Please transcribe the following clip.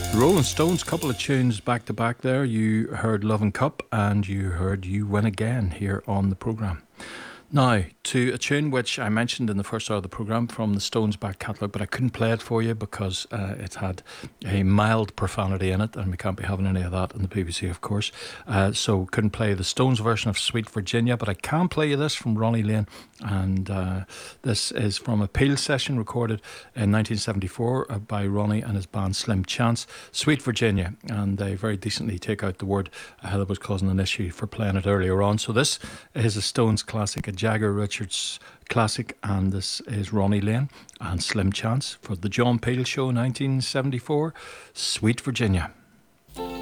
Rolling Stones, couple of tunes back to back there. You heard Love and Cup and you heard You Win Again here on the programme. Now, to a tune which I mentioned in the first hour of the programme from the Stones back catalogue, but I couldn't play it for you because it had a mild profanity in it, and we can't be having any of that in the BBC, of course. So couldn't play the Stones version of Sweet Virginia, but I can play you this from Ronnie Lane, and this is from a Peel session recorded in 1974 by Ronnie and his band Slim Chance, Sweet Virginia, and they very decently take out the word that was causing an issue for playing it earlier on. So this is a Stones classic, a Jagger Richards classic, and this is Ronnie Lane and Slim Chance for the John Peel Show 1974, Sweet Virginia.